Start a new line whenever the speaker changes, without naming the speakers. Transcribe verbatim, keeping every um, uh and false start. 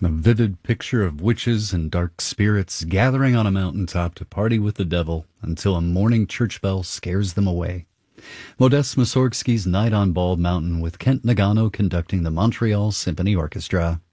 A vivid picture of witches and dark spirits gathering on a mountaintop to party with the devil until a morning church bell scares them away. Modest Mussorgsky's Night on Bald Mountain with Kent Nagano conducting the Montreal Symphony Orchestra.